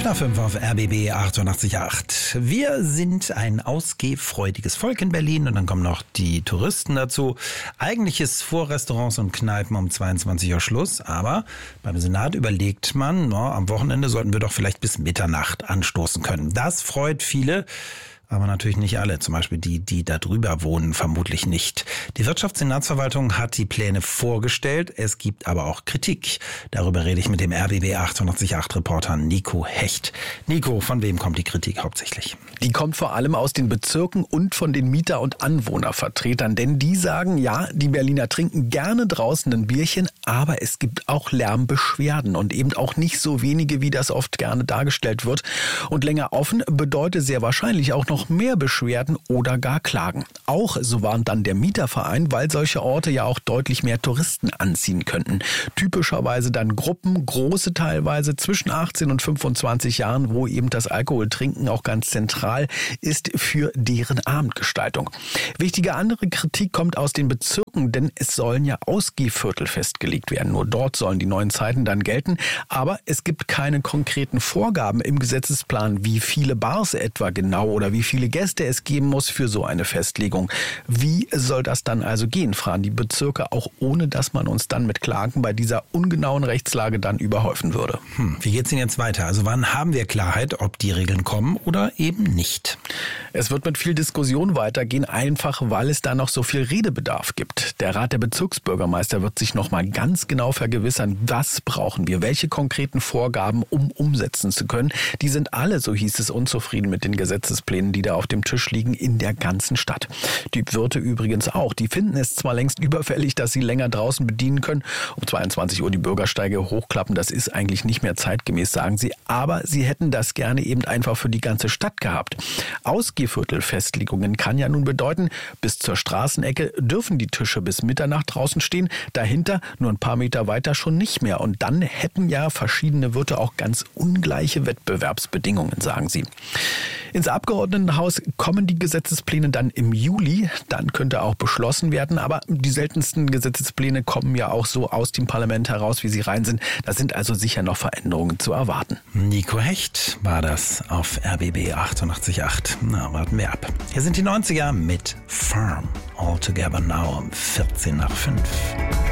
nach 5 auf RBB 88.8. Wir sind ein ausgehfreudiges Volk in Berlin und dann kommen noch die Touristen dazu. Eigentlich ist vor Restaurants und Kneipen um 22 Uhr Schluss, aber beim Senat überlegt man, am Wochenende sollten wir doch vielleicht bis Mitternacht anstoßen können. Das freut viele. Aber natürlich nicht alle, zum Beispiel die da drüber wohnen, vermutlich nicht. Die Wirtschaftssenatsverwaltung hat die Pläne vorgestellt, es gibt aber auch Kritik. Darüber rede ich mit dem RBB 88.8 Reporter Nico Hecht. Nico, von wem kommt die Kritik hauptsächlich? Die kommt vor allem aus den Bezirken und von den Mieter- und Anwohnervertretern, denn die sagen, ja, die Berliner trinken gerne draußen ein Bierchen, aber es gibt auch Lärmbeschwerden und eben auch nicht so wenige, wie das oft gerne dargestellt wird. Und länger offen bedeutet sehr wahrscheinlich auch noch mehr Beschwerden oder gar Klagen. Auch, so warnt dann der Mieterverein, weil solche Orte ja auch deutlich mehr Touristen anziehen könnten. Typischerweise dann Gruppen, große teilweise, zwischen 18 und 25 Jahren, wo eben das Alkoholtrinken auch ganz zentral ist für deren Abendgestaltung. Wichtige andere Kritik kommt aus den Bezirken, denn es sollen ja Ausgehviertel festgelegt werden. Nur dort sollen die neuen Zeiten dann gelten. Aber es gibt keine konkreten Vorgaben im Gesetzesplan, wie viele Bars etwa genau oder wie viele Gäste es geben muss für so eine Festlegung. Wie soll das dann also gehen, fragen die Bezirke, auch ohne dass man uns dann mit Klagen bei dieser ungenauen Rechtslage dann überhäufen würde. Wie geht's denn jetzt weiter? Also wann haben wir Klarheit, ob die Regeln kommen oder eben nicht? Es wird mit viel Diskussion weitergehen, einfach weil es da noch so viel Redebedarf gibt. Der Rat der Bezirksbürgermeister wird sich noch mal ganz genau vergewissern, was brauchen wir, welche konkreten Vorgaben, um umsetzen zu können. Die sind alle, so hieß es, unzufrieden mit den Gesetzesplänen, die da auf dem Tisch liegen, in der ganzen Stadt. Die Wirte übrigens auch. Die finden es zwar längst überfällig, dass sie länger draußen bedienen können, um 22 Uhr die Bürgersteige hochklappen, das ist eigentlich nicht mehr zeitgemäß, sagen sie, aber sie hätten das gerne eben einfach für die ganze Stadt gehabt. Ausgehviertelfestlegungen kann ja nun bedeuten, bis zur Straßenecke dürfen die Tische bis Mitternacht draußen stehen, dahinter nur ein paar Meter weiter schon nicht mehr. Und dann hätten ja verschiedene Wirte auch ganz ungleiche Wettbewerbsbedingungen, sagen sie. Ins Abgeordnetenhaus kommen die Gesetzespläne dann im Juli. Dann könnte auch beschlossen werden. Aber die seltensten Gesetzespläne kommen ja auch so aus dem Parlament heraus, wie sie rein sind. Da sind also sicher noch Veränderungen zu erwarten. Nico Hecht war das auf RBB 88.8. Na, warten wir ab. Hier sind die 90er mit Farm. All Together Now um 14 nach 5.